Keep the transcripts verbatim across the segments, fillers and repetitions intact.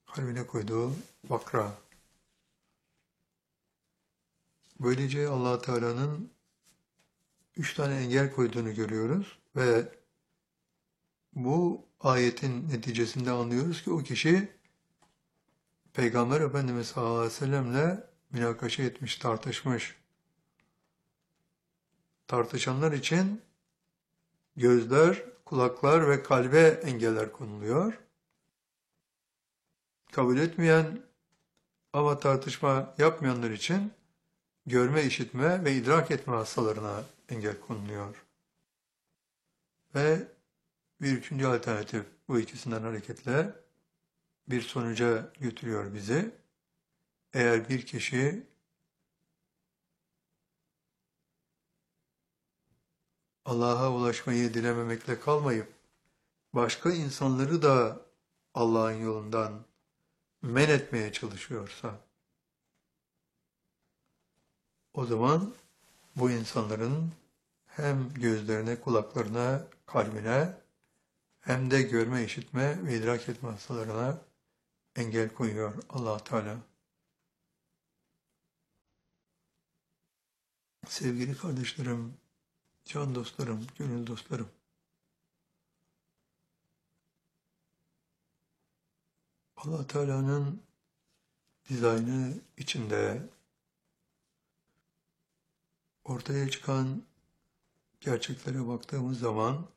kalbine koyduğu vakra. Böylece Allah Teala'nın üç tane engel koyduğunu görüyoruz ve bu ayetin neticesinde anlıyoruz ki o kişi Peygamber Efendimiz sallallahu aleyhi ve sellemle münakaşa etmiş, tartışmış. Tartışanlar için gözler, kulaklar ve kalbe engeller konuluyor. Kabul etmeyen ama tartışma yapmayanlar için görme, işitme ve idrak etme hastalarına engel konuluyor. Ve bir üçüncü alternatif bu ikisinden hareketle bir sonuca götürüyor bizi. Eğer bir kişi Allah'a ulaşmayı dilememekle kalmayıp başka insanları da Allah'ın yolundan men etmeye çalışıyorsa, o zaman bu insanların hem gözlerine, kulaklarına, kalbine hem de görme, işitme ve idrak etme hastalarına engel koyuyor Allah Teala. Sevgili kardeşlerim, can dostlarım, gönül dostlarım, Allah Teala'nın dizaynı içinde ortaya çıkan gerçeklere baktığımız zaman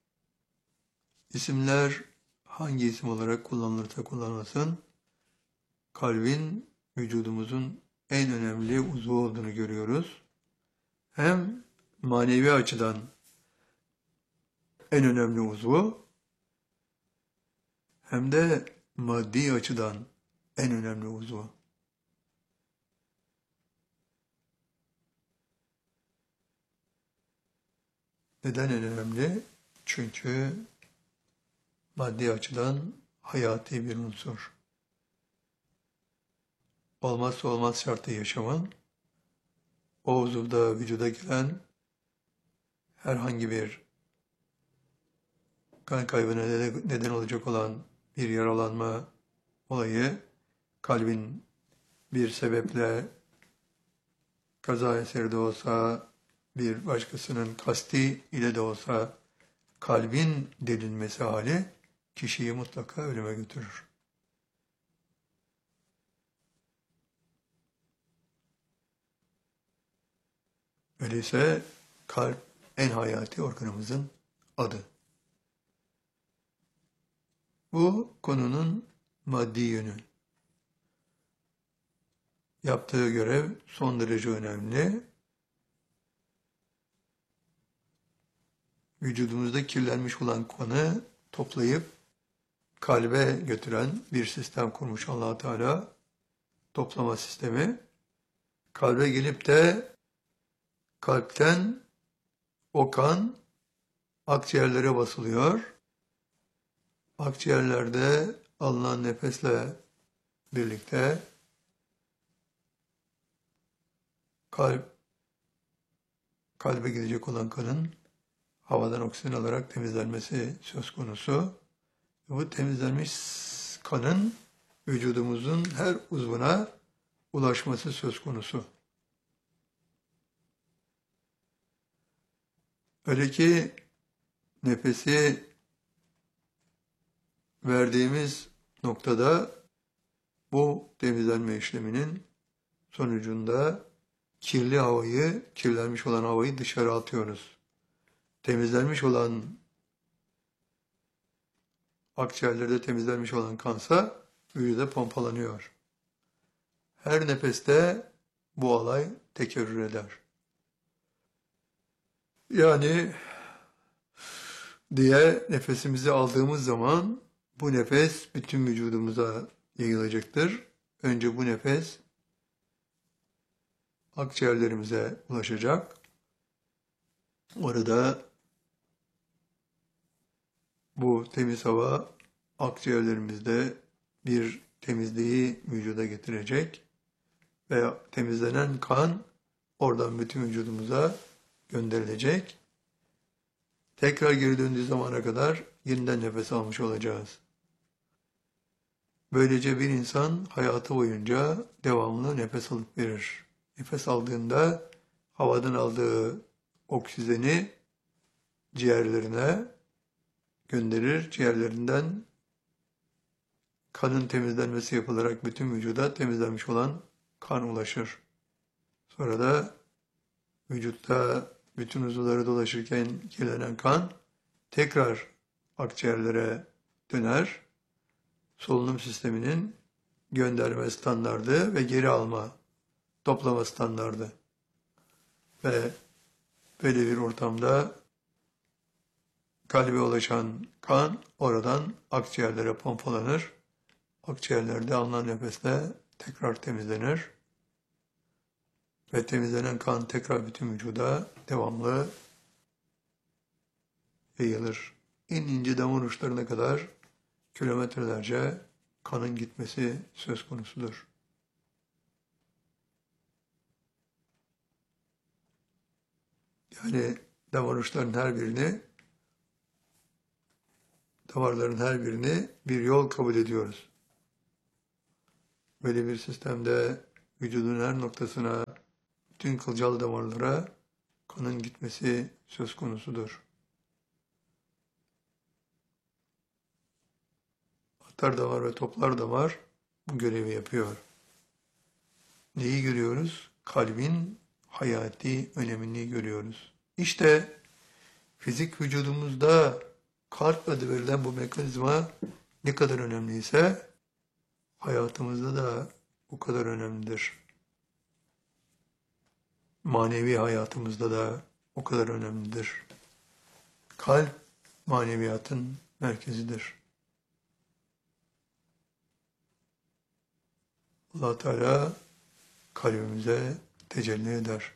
isimler hangi isim olarak kullanılırsa kullanılsın, kalbin vücudumuzun en önemli uzvu olduğunu görüyoruz. Hem manevi açıdan en önemli uzvu, hem de maddi açıdan en önemli uzvu. Neden en önemli? Çünkü maddi açıdan hayati bir unsur. Olmazsa olmaz şartı yaşamın, o uzuvda vücuda giren herhangi bir kan kaybına neden olacak olan bir yaralanma olayı, kalbin bir sebeple kaza eseri de olsa, bir başkasının kasti ile de olsa kalbin delinmesi hali kişiyi mutlaka ölüme götürür. Öyleyse kalp en hayati organımızın adı. Bu konunun maddi yönü. Yaptığı görev son derece önemli. Vücudumuzda kirlenmiş olan kanı toplayıp kalbe götüren bir sistem kurmuş Allah Teala. Toplama sistemi. Kalbe gelip de kalpten o kan akciğerlere basılıyor. Akciğerlerde alınan nefesle birlikte kalp, kalbe gidecek olan kanın havadan oksijen alarak temizlenmesi söz konusu. Bu temizlenmiş kanın vücudumuzun her uzvuna ulaşması söz konusu. Öyle ki nefesi verdiğimiz noktada bu temizlenme işleminin sonucunda kirli havayı, kirlenmiş olan havayı dışarı atıyoruz. Temizlenmiş olan akciğerlerde temizlenmiş olan kansa vücuda pompalanıyor. Her nefeste bu olay tekerrür eder. Yani diye nefesimizi aldığımız zaman bu nefes bütün vücudumuza yayılacaktır. Önce bu nefes akciğerlerimize ulaşacak. Orada bu temiz hava akciğerlerimizde bir temizliği vücuda getirecek ve temizlenen kan oradan bütün vücudumuza gönderilecek. Tekrar geri döndüğü zamana kadar yeniden nefes almış olacağız. Böylece bir insan hayatı boyunca devamlı nefes alıp verir. Nefes aldığında havadan aldığı oksijeni ciğerlerine gönderir. Ciğerlerinden kanın temizlenmesi yapılarak bütün vücuda temizlenmiş olan kan ulaşır. Sonra da vücutta bütün uzuvları dolaşırken kirlenen kan tekrar akciğerlere döner. Solunum sisteminin gönderme standardı ve geri alma, toplama standardı. Ve böyle bir ortamda kalbe ulaşan kan oradan akciğerlere pompalanır. Akciğerlerde alınan nefesle tekrar temizlenir. Ve temizlenen kan tekrar bütün vücuda devamlı yayılır. En ince damar uçlarına kadar kilometrelerce kanın gitmesi söz konusudur. Yani damar uçlarının her birini, damarların her birini bir yol kabul ediyoruz. Böyle bir sistemde vücudun her noktasına, bütün kılcal damarlara kanın gitmesi söz konusudur. Atar damar ve toplar damar bu görevi yapıyor. Neyi görüyoruz? Kalbin hayati önemini görüyoruz. İşte fizik vücudumuzda kalp adı verilen bu mekanizma ne kadar önemliyse hayatımızda da o kadar önemlidir. Manevi hayatımızda da o kadar önemlidir. Kalp maneviyatın merkezidir. Allah Teala kalbimize tecelli eder.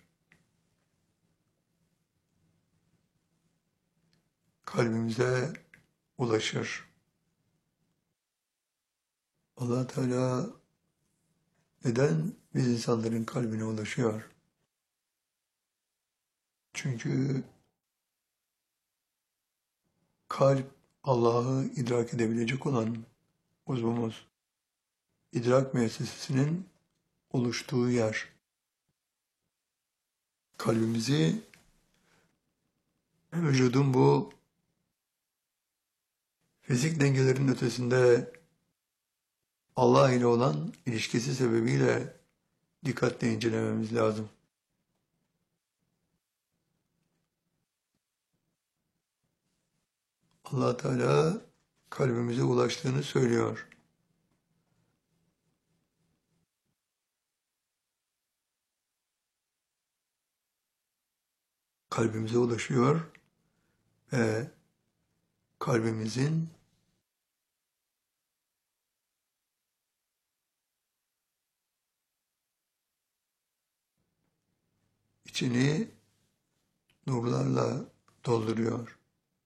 Kalbimize ulaşır. Allah Teala neden biz insanların kalbine ulaşıyor? Çünkü kalp Allah'ı idrak edebilecek olan uzvumuz. İdrak müessesesinin oluştuğu yer. Kalbimizi vücudun bu fizik dengelerin ötesinde Allah ile olan ilişkisi sebebiyle dikkatle incelememiz lazım. Allah Teala kalbimize ulaştığını söylüyor. Kalbimize ulaşıyor ve kalbimizin içini nurlarla dolduruyor.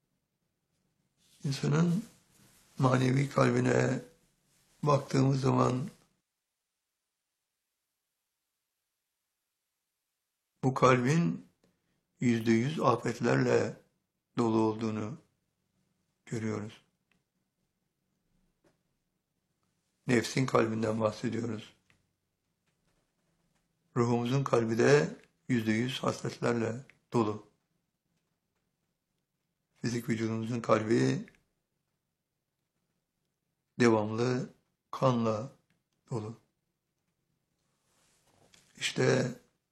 İnsanın manevi kalbine baktığımız zaman bu kalbin yüzde yüz afetlerle dolu olduğunu görüyoruz. Nefsin kalbinden bahsediyoruz. Ruhumuzun kalbi de yüzde yüz hasletlerle dolu. Fizik vücudumuzun kalbi devamlı kanla dolu. İşte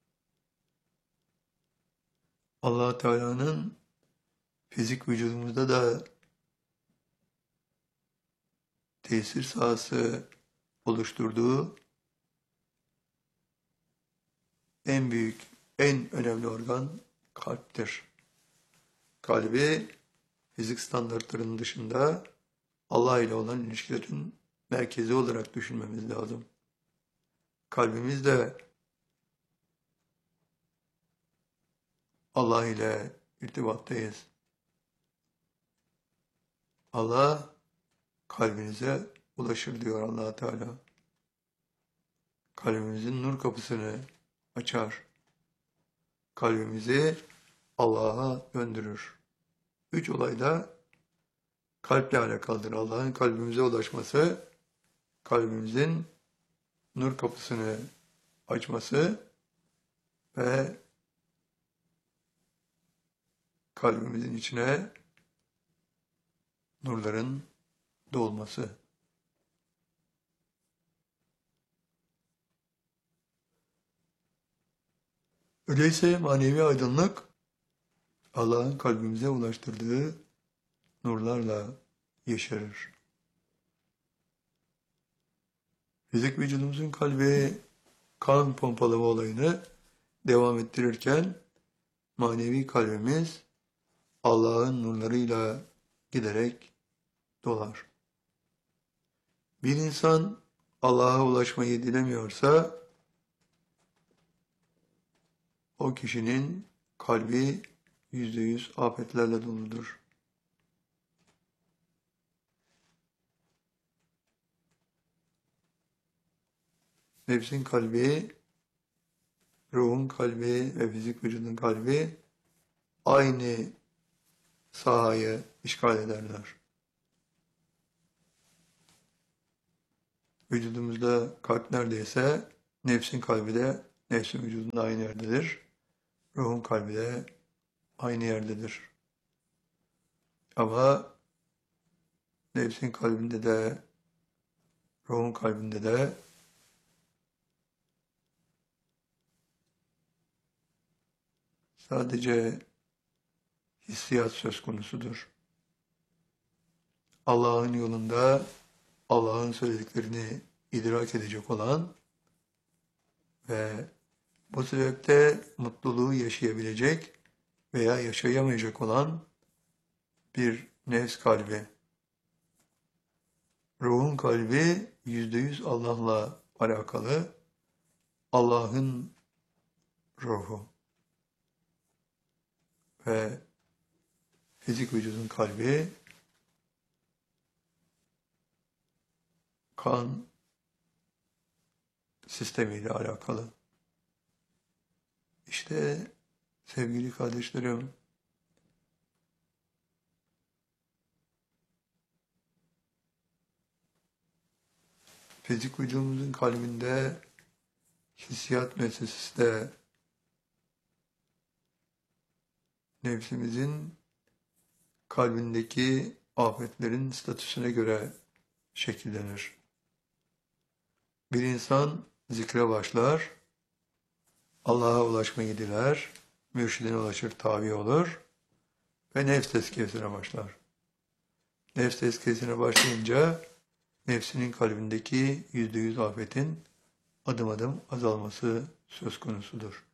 Allah Teala'nın fizik vücudumuzda da tesir sahası oluşturduğu en büyük, en önemli organ kalptir. Kalbi fizik standartlarının dışında Allah ile olan ilişkilerin merkezi olarak düşünmemiz lazım. Kalbimizde Allah ile irtibattayız. Allah kalbinize ulaşır diyor Allah Teala. Kalbimizin nur kapısını açar. Kalbimizi Allah'a döndürür. Üç olay da kalple alakalıdır. Allah'ın kalbimize ulaşması kalbimizin nur kapısını açması ve kalbimizin içine nurların dolması. Öyleyse manevi aydınlık Allah'ın kalbimize ulaştırdığı nurlarla yeşerir. Fizik vücudumuzun kalbi kan pompalama olayını devam ettirirken manevi kalbimiz Allah'ın nurlarıyla giderek dolar. Bir insan Allah'a ulaşmayı dilemiyorsa o kişinin kalbi yüzde yüz afetlerle doludur. Nefsin kalbi, ruhun kalbi ve fizik vücudun kalbi aynı sahayı işgal ederler. Vücudumuzda kalp neredeyse nefsin kalbi de nefsin vücudunda aynı yerdedir. Ruhun kalbi de aynı yerdedir. Ama nefsin kalbinde de ruhun kalbinde de sadece hissiyat söz konusudur. Allah'ın yolunda Allah'ın söylediklerini idrak edecek olan ve bu sebeple mutluluğu yaşayabilecek veya yaşayamayacak olan bir nefs kalbi. Ruhun kalbi yüzde yüz Allah'la alakalı, Allah'ın ruhu. Ve fizik vücudun kalbi kan sistemiyle alakalı. İşte sevgili kardeşlerim, fizik vücudumuzun kalbinde hissiyat meselesi de nefsimizin kalbindeki afetlerin statüsüne göre şekillenir. Bir insan zikre başlar, Allah'a ulaşmayı diler, mürşidine ulaşır, tabi olur ve nefs tezkiyesine başlar. Nefs tezkiyesine başlayınca nefsinin kalbindeki yüzde yüz afetin adım adım azalması söz konusudur.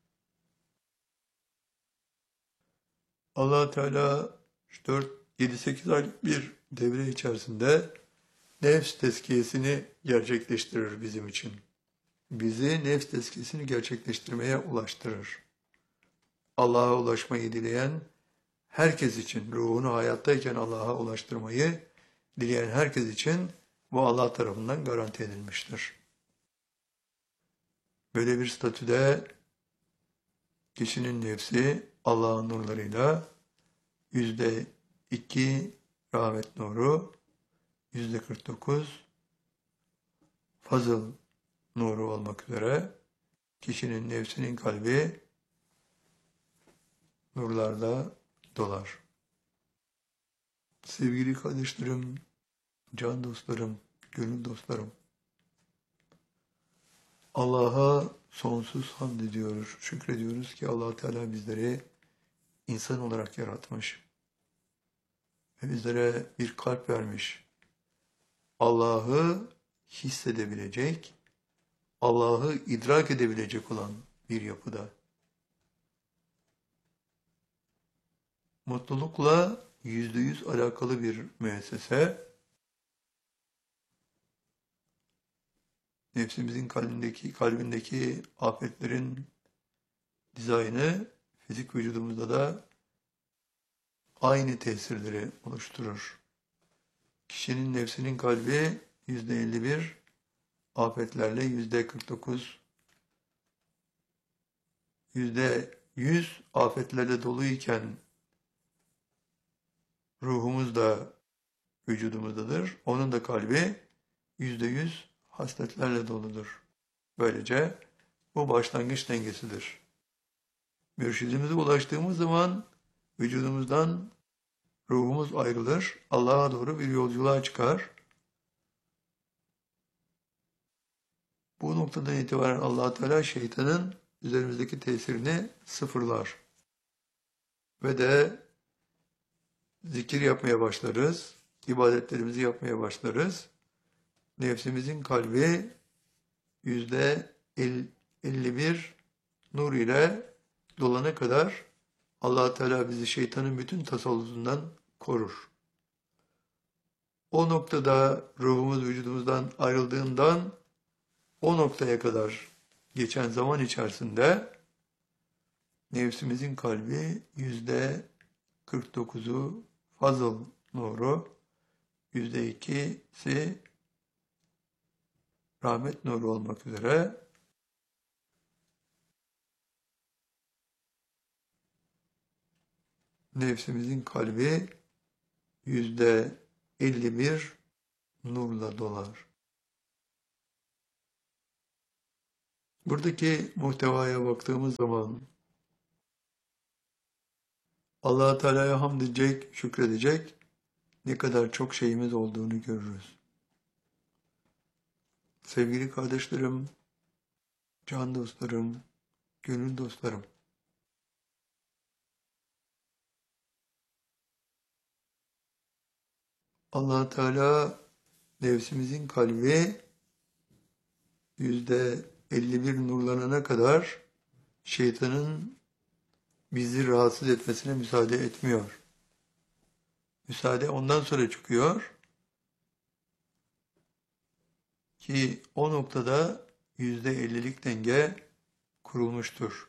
Allah Teala dört, yedi, sekiz aylık bir devre içerisinde nefs tezkiyesini gerçekleştirir bizim için. Bizi nefs tezkiyesini gerçekleştirmeye ulaştırır. Allah'a ulaşmayı dileyen herkes için, ruhunu hayattayken Allah'a ulaştırmayı dileyen herkes için bu Allah tarafından garanti edilmiştir. Böyle bir statüde kişinin nefsi Allah'ın nurlarıyla yüzde iki rahmet nuru, yüzde kırk dokuz fazıl nuru olmak üzere kişinin nefsinin kalbi nurlarla dolar. Sevgili kardeşlerim, can dostlarım, gönül dostlarım, Allah'a sonsuz hamd ediyoruz, şükrediyoruz ki Allah Teala bizleri insan olarak yaratmış ve bizlere bir kalp vermiş. Allah'ı hissedebilecek, Allah'ı idrak edebilecek olan bir yapıda. Mutlulukla yüzde yüz alakalı bir müessese, nefsimizin kalbindeki, kalbindeki afetlerin dizaynı fizik vücudumuzda da aynı tesirleri oluşturur. Kişinin nefsinin kalbi yüzde elli bir, afetlerle yüzde kırk dokuz, yüzde yüz afetlerle doluyken ruhumuz da vücudumuzdadır. Onun da kalbi yüzde yüz hasletlerle doludur. Böylece bu başlangıç dengesidir. Mürşidimize ulaştığımız zaman vücudumuzdan ruhumuz ayrılır, Allah'a doğru bir yolculuğa çıkar. Bu noktadan itibaren Allah Teala şeytanın üzerimizdeki tesirini sıfırlar. Ve de zikir yapmaya başlarız, ibadetlerimizi yapmaya başlarız. Nefsimizin kalbi yüzde elli bir nur ile dolana kadar Allah Teala bizi şeytanın bütün tasallutundan korur. O noktada ruhumuz vücudumuzdan ayrıldığından o noktaya kadar geçen zaman içerisinde nefsimizin kalbi yüzde kırk dokuzu fazıl nuru, yüzde ikisi rahmet nuru olmak üzere nefsimizin kalbi yüzde elli bir nurla dolar. Buradaki muhtevaya baktığımız zaman Allah Teala'ya hamd edecek, şükredecek ne kadar çok şeyimiz olduğunu görürüz. Sevgili kardeşlerim, can dostlarım, gönül dostlarım. Allah Teala nefsimizin kalbi yüzde elli bir nurlanana kadar şeytanın bizi rahatsız etmesine müsaade etmiyor. Müsaade ondan sonra çıkıyor ki o noktada yüzde ellilik denge kurulmuştur.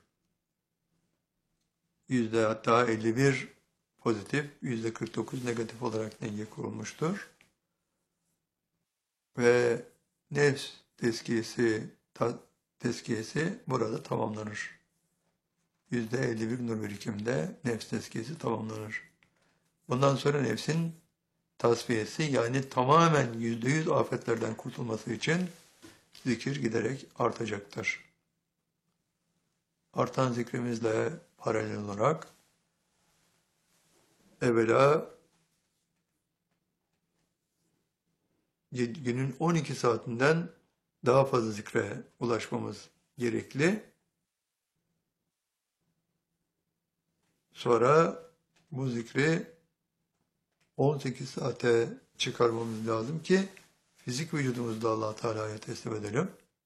Yüzde hatta elli bir pozitif, yüzde kırk dokuz negatif olarak denge kurulmuştur. Ve nefs tezkiyesi, ta, tezkiyesi burada tamamlanır. yüzde elli bir nur birikimde nefs tezkiyesi tamamlanır. Bundan sonra nefsin tasfiyesi yani tamamen yüzde yüz afetlerden kurtulması için zikir giderek artacaktır. Artan zikrimizle paralel olarak evvela günün on iki saatinden daha fazla zikre ulaşmamız gerekli. Sonra bu zikri on sekiz saate çıkarmamız lazım ki fizik vücudumuzu da Allah Teala'ya teslim edelim.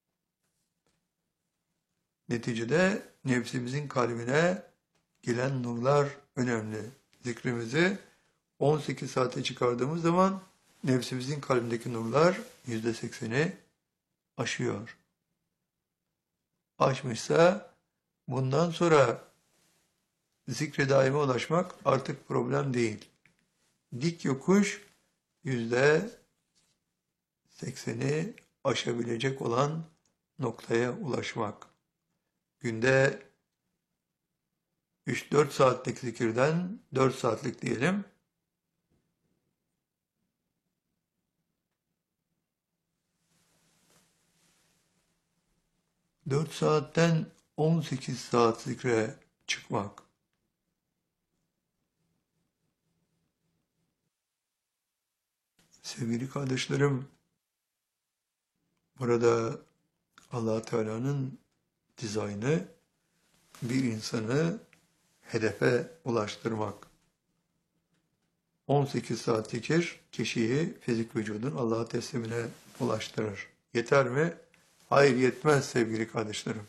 Neticede nefsimizin kalbine gelen nurlar önemli. Zikrimizi on sekiz saate çıkardığımız zaman nefsimizin kalbindeki nurlar yüzde sekseni aşıyor. Aşmışsa bundan sonra zikre daime ulaşmak artık problem değil. Dik yokuş yüzde sekseni aşabilecek olan noktaya ulaşmak. Günde üç dört saatlik zikirden dört saatlik diyelim. dört saatten on sekiz saat zikre çıkmak. Sevgili kardeşlerim, burada Allah Teala'nın dizaynı bir insanı hedefe ulaştırmak. on sekiz saat zikir kişiyi fizik vücudun Allah'a teslimine ulaştırır. Yeter mi? Hayır, yetmez sevgili kardeşlerim.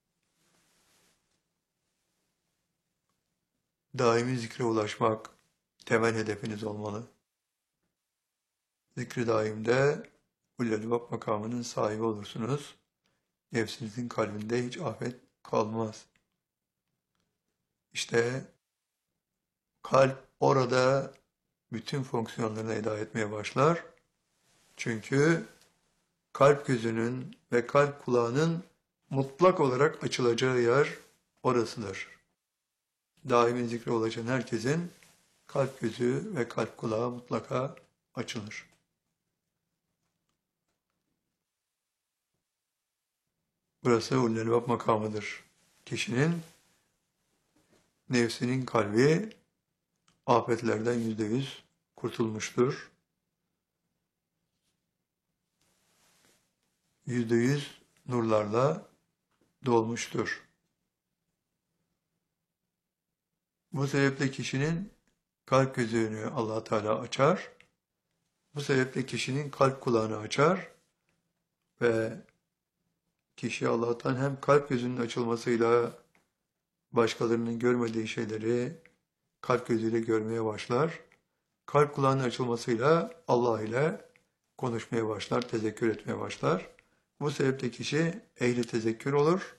Daimi zikre ulaşmak temel hedefiniz olmalı. Zikri daimde Hullel-Bab makamının sahibi olursunuz. Nefsinizin kalbinde hiç afet kalmaz. İşte kalp orada bütün fonksiyonlarını eda etmeye başlar. Çünkü kalp gözünün ve kalp kulağının mutlak olarak açılacağı yer orasıdır. Daimi zikre ulaşan herkesin kalp gözü ve kalp kulağı mutlaka açılır. Burası ulul elbab makamıdır. Kişinin nefsinin kalbi afetlerden yüzde yüz kurtulmuştur. Yüzde yüz nurlarla dolmuştur. Bu sebeple kişinin kalp gözünü Allah Teala açar. Bu sebeple kişinin kalp kulağını açar ve kişi Allah'tan hem kalp gözünün açılmasıyla başkalarının görmediği şeyleri kalp gözüyle görmeye başlar. Kalp kulağının açılmasıyla Allah ile konuşmaya başlar, tezekkür etmeye başlar. Bu sebeple kişi ehli tezekkür olur.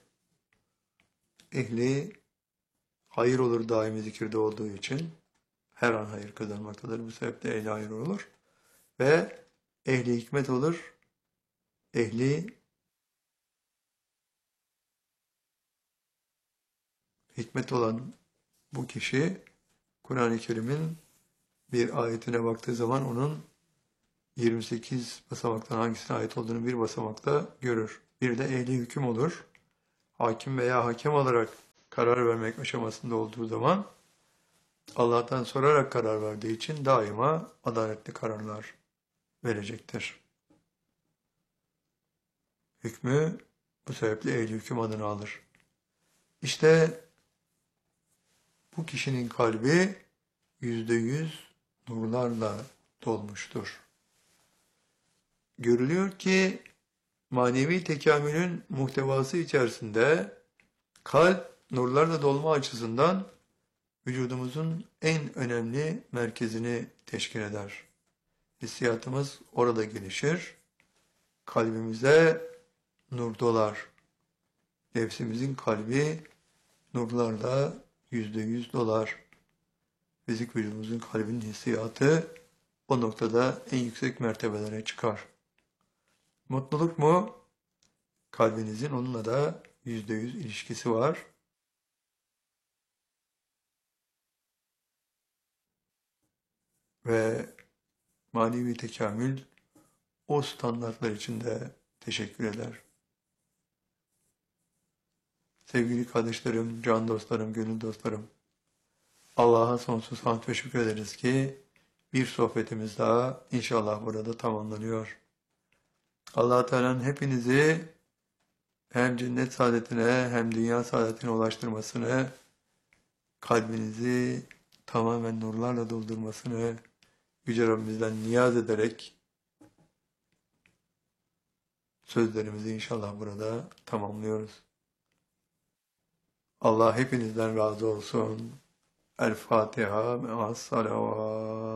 Ehli hayır olur daimi zikirde olduğu için. Her an hayır kazanmaktadır. Bu sebeple ehli hayır olur. Ve ehli hikmet olur. Ehli hikmet olan bu kişi Kur'an-ı Kerim'in bir ayetine baktığı zaman onun yirmi sekiz basamaktan hangisine ait olduğunu bir basamakta görür. Bir de ehli hüküm olur. Hakim veya hakem olarak karar vermek aşamasında olduğu zaman Allah'tan sorarak karar verdiği için daima adaletli kararlar verecektir. Hükmü bu sebeple ehli hüküm adını alır. İşte bu kişinin kalbi yüzde yüz nurlarla dolmuştur. Görülüyor ki manevi tekamülün muhtevası içerisinde kalp nurlarla dolma açısından vücudumuzun en önemli merkezini teşkil eder. Hissiyatımız orada gelişir. Kalbimize nur dolar. Nefsimizin kalbi nurlarla yüzde yüz dolar. Fizik vücudumuzun kalbinin hissiyatı o noktada en yüksek mertebelere çıkar. Mutluluk mu? Kalbinizin onunla da yüzde yüz ilişkisi var. Ve manevi tekamül o standartlar içinde teşekkür eder. Sevgili kardeşlerim, can dostlarım, gönül dostlarım, Allah'a sonsuz hamd ve şükür ederiz ki bir sohbetimiz daha inşallah burada tamamlanıyor. Allah Teala'nın hepinizi hem cennet saadetine hem dünya saadetine ulaştırmasını, kalbinizi tamamen nurlarla doldurmasını Yüce Rabbimizden niyaz ederek sözlerimizi inşallah burada tamamlıyoruz. Allah hepinizden razı olsun. El Fatiha me'as salavat.